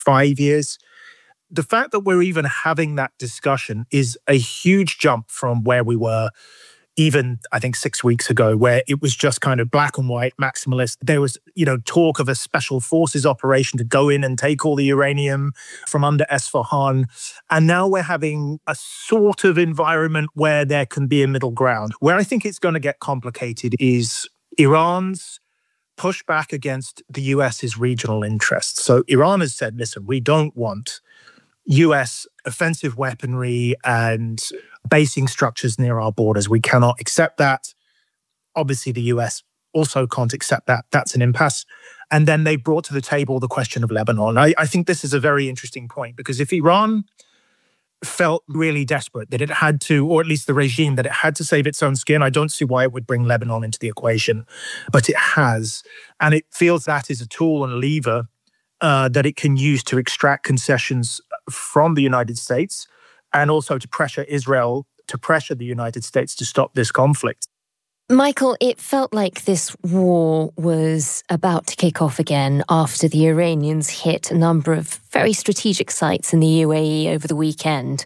5 years. The fact that we're even having that discussion is a huge jump from where we were even, I think, 6 weeks ago, where it was just kind of black and white, maximalist. There was, talk of a special forces operation to go in and take all the uranium from under Esfahan. And now we're having a sort of environment where there can be a middle ground. Where I think it's going to get complicated is Iran's pushback against the US's regional interests. So Iran has said, listen, we don't want US offensive weaponry and basing structures near our borders. We cannot accept that. Obviously, the US also can't accept that. That's an impasse. And then they brought to the table the question of Lebanon. I think this is a very interesting point, because if Iran felt really desperate that it had to, or at least the regime, that it had to save its own skin, I don't see why it would bring Lebanon into the equation. But it has. And it feels that is a tool and a lever that it can use to extract concessions from the United States, and also to pressure Israel, to pressure the United States to stop this conflict. Michael, it felt like this war was about to kick off again after the Iranians hit a number of very strategic sites in the UAE over the weekend.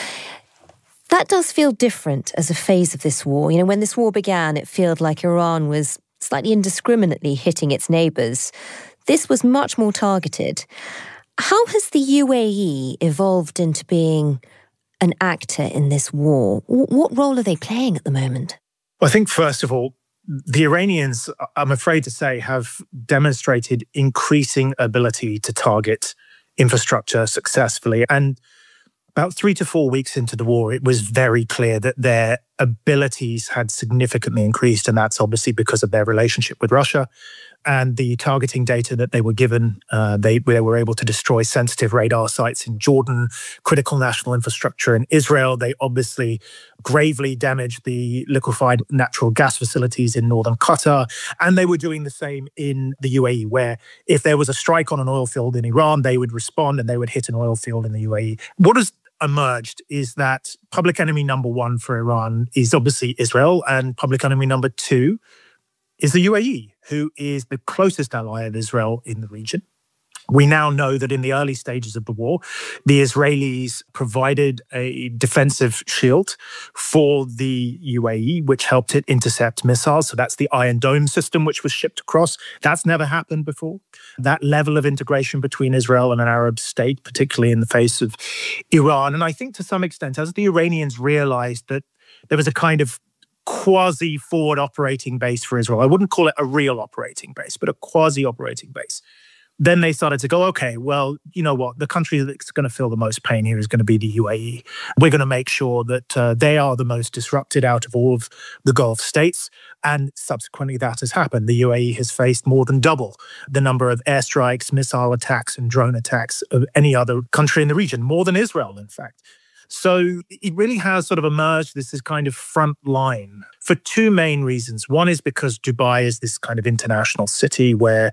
That does feel different as a phase of this war. When this war began, it felt like Iran was slightly indiscriminately hitting its neighbours. This was much more targeted. How has the UAE evolved into being an actor in this war? What role are they playing at the moment? Well, I think, first of all, the Iranians, I'm afraid to say, have demonstrated increasing ability to target infrastructure successfully. And about 3 to 4 weeks into the war, it was very clear that their abilities had significantly increased. And that's obviously because of their relationship with Russia and the targeting data that they were given. They were able to destroy sensitive radar sites in Jordan, critical national infrastructure in Israel. They obviously gravely damaged the liquefied natural gas facilities in northern Qatar. And they were doing the same in the UAE, where if there was a strike on an oil field in Iran, they would respond and they would hit an oil field in the UAE. What has emerged is that public enemy number one for Iran is obviously Israel, and public enemy number two is the UAE, who is the closest ally of Israel in the region. We now know that in the early stages of the war, the Israelis provided a defensive shield for the UAE, which helped it intercept missiles. So that's the Iron Dome system, which was shipped across. That's never happened before. That level of integration between Israel and an Arab state, particularly in the face of Iran. And I think to some extent, as the Iranians realized that there was a kind of quasi-forward operating base for Israel, I wouldn't call it a real operating base, but a quasi-operating base, then they started to go, okay, well, you know what? The country that's going to feel the most pain here is going to be the UAE. We're going to make sure that they are the most disrupted out of all of the Gulf states. And subsequently, that has happened. The UAE has faced more than double the number of airstrikes, missile attacks, and drone attacks of any other country in the region, more than Israel, in fact. So it really has sort of emerged this kind of front line for two main reasons. One is because Dubai is this kind of international city where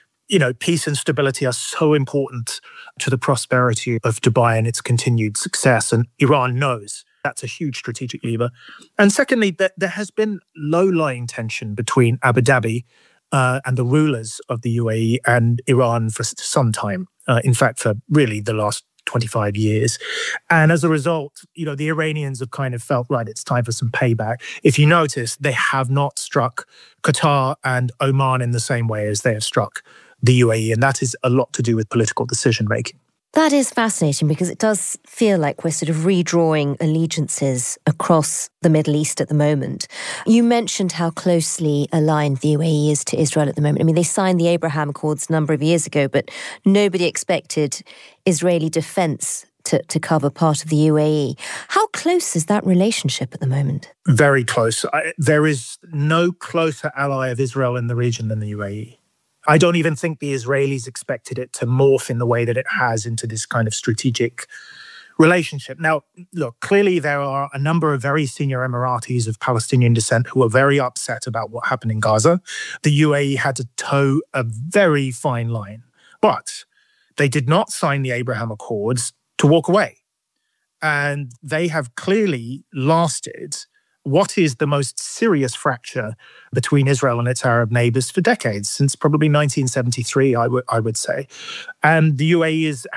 peace and stability are so important to the prosperity of Dubai and its continued success. And Iran knows that's a huge strategic lever. And secondly, there has been low-lying tension between Abu Dhabi and the rulers of the UAE and Iran for some time. In fact, for really the last 25 years. And as a result, the Iranians have kind of felt, right, it's time for some payback. If you notice, they have not struck Qatar and Oman in the same way as they have struck the UAE, and that is a lot to do with political decision-making. That is fascinating because it does feel like we're sort of redrawing allegiances across the Middle East at the moment. You mentioned how closely aligned the UAE is to Israel at the moment. I mean, they signed the Abraham Accords a number of years ago, but nobody expected Israeli defense to cover part of the UAE. How close is that relationship at the moment? Very close. There is no closer ally of Israel in the region than the UAE. I don't even think the Israelis expected it to morph in the way that it has into this kind of strategic relationship. Now, look, clearly there are a number of very senior Emiratis of Palestinian descent who are very upset about what happened in Gaza. The UAE had to toe a very fine line, but they did not sign the Abraham Accords to walk away. And they have clearly lasted what is the most serious fracture between Israel and its Arab neighbors for decades, since probably 1973, I would say. And the UAE is